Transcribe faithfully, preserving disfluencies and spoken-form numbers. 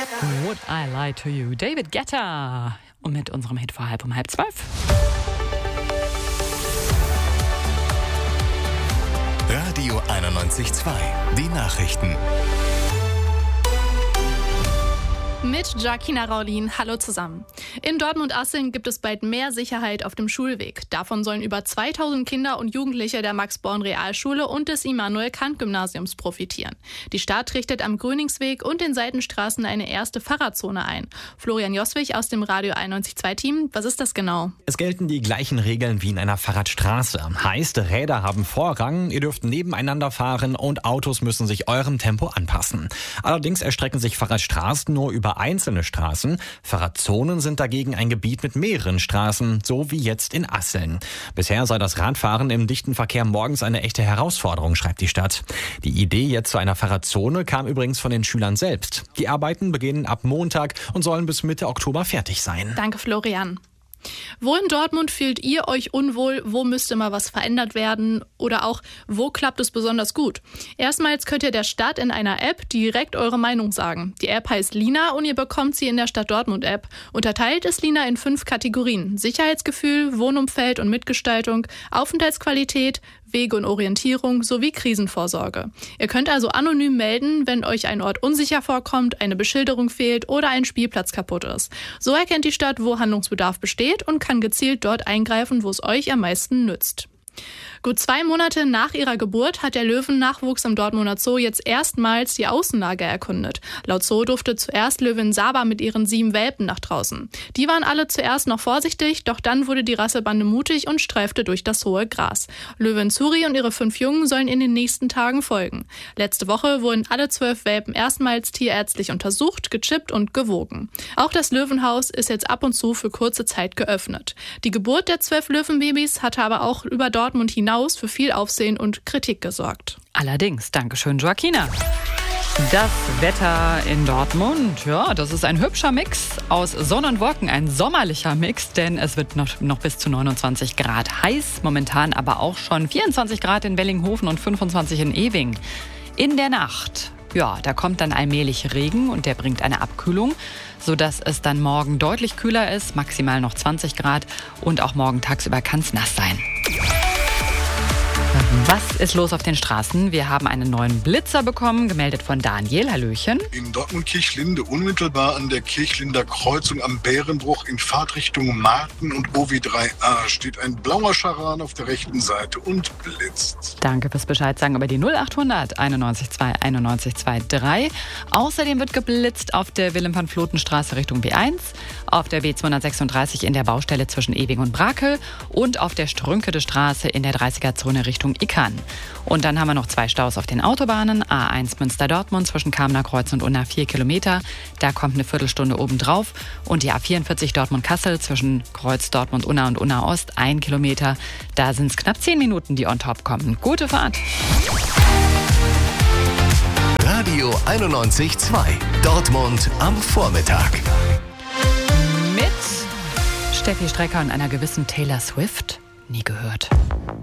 Would I Lie to You? David Guetta. Und mit unserem Hit vor halb um halb zwölf. Radio einundneunzig Komma zwei. Die Nachrichten. Mit Jacquina Raulin. Hallo zusammen. In Dortmund-Asseln gibt es bald mehr Sicherheit auf dem Schulweg. Davon sollen über zweitausend Kinder und Jugendliche der Max-Born-Realschule und des Immanuel-Kant-Gymnasiums profitieren. Die Stadt richtet am Gröningsweg und den Seitenstraßen eine erste Fahrradzone ein. Florian Joswig aus dem Radio einundneunzig Komma zwei Team. Was ist das genau? Es gelten die gleichen Regeln wie in einer Fahrradstraße. Heißt, Räder haben Vorrang, ihr dürft nebeneinander fahren und Autos müssen sich eurem Tempo anpassen. Allerdings erstrecken sich Fahrradstraßen nur über einzelne Straßen. Fahrradzonen sind dagegen ein Gebiet mit mehreren Straßen, so wie jetzt in Asseln. Bisher sei das Radfahren im dichten Verkehr morgens eine echte Herausforderung, schreibt die Stadt. Die Idee jetzt zu einer Fahrradzone kam übrigens von den Schülern selbst. Die Arbeiten beginnen ab Montag und sollen bis Mitte Oktober fertig sein. Danke, Florian. Wo in Dortmund fühlt ihr euch unwohl? Wo müsste mal was verändert werden? Oder auch, wo klappt es besonders gut? Erstmals könnt ihr der Stadt in einer App direkt eure Meinung sagen. Die App heißt Lina und ihr bekommt sie in der Stadt Dortmund-App. Unterteilt ist Lina in fünf Kategorien: Sicherheitsgefühl, Wohnumfeld und Mitgestaltung, Aufenthaltsqualität, Wege und Orientierung sowie Krisenvorsorge. Ihr könnt also anonym melden, wenn euch ein Ort unsicher vorkommt, eine Beschilderung fehlt oder ein Spielplatz kaputt ist. So erkennt die Stadt, wo Handlungsbedarf besteht und kann gezielt dort eingreifen, wo es euch am meisten nützt. Gut zwei Monate nach ihrer Geburt hat der Löwennachwuchs im Dortmunder Zoo jetzt erstmals die Außenlage erkundet. Laut Zoo durfte zuerst Löwin Saba mit ihren sieben Welpen nach draußen. Die waren alle zuerst noch vorsichtig, doch dann wurde die Rassebande mutig und streifte durch das hohe Gras. Löwin Suri und ihre fünf Jungen sollen in den nächsten Tagen folgen. Letzte Woche wurden alle zwölf Welpen erstmals tierärztlich untersucht, gechippt und gewogen. Auch das Löwenhaus ist jetzt ab und zu für kurze Zeit geöffnet. Die Geburt der zwölf Löwenbabys hatte aber auch über Dortmund hinaus für viel Aufsehen und Kritik gesorgt. Allerdings, Dankeschön, Joaquina. Das Wetter in Dortmund, ja, das ist ein hübscher Mix aus Sonne und Wolken, ein sommerlicher Mix, denn es wird noch, noch bis zu neunundzwanzig Grad heiß, momentan aber auch schon vierundzwanzig Grad in Wellinghofen und fünfundzwanzig in Ewing. In der Nacht, ja, da kommt dann allmählich Regen und der bringt eine Abkühlung, sodass es dann morgen deutlich kühler ist, maximal noch zwanzig Grad und auch morgen tagsüber kann es nass sein. Was ist los auf den Straßen? Wir haben einen neuen Blitzer bekommen, gemeldet von Daniel. Hallöchen. In Dortmund-Kirchlinde, unmittelbar an der Kirchlinder Kreuzung am Bärenbruch in Fahrtrichtung Marken und O W drei a steht ein blauer Charan auf der rechten Seite und blitzt. Danke fürs Bescheid sagen über die null achthundert einundneunzig Komma zwei einundneunzig Komma drei. Außerdem wird geblitzt auf der Wilhelm-van-Floten-Straße Richtung B eins, auf der B zweihundertsechsunddreißig in der Baustelle zwischen Ewing und Brakel und auf der Strünkede Straße in der dreißiger-Zone Richtung Ickan. Und dann haben wir noch zwei Staus auf den Autobahnen. A eins Münster-Dortmund zwischen Kamener Kreuz und Unna vier Kilometer. Da kommt eine Viertelstunde obendrauf. Und die A vierundvierzig Dortmund-Kassel zwischen Kreuz Dortmund-Unna und Unna-Ost ein Kilometer. Da sind es knapp zehn Minuten, die on top kommen. Gute Fahrt! Radio einundneunzig Komma zwei. Dortmund am Vormittag. Mit Steffi Strecker und einer gewissen Taylor Swift. Nie gehört.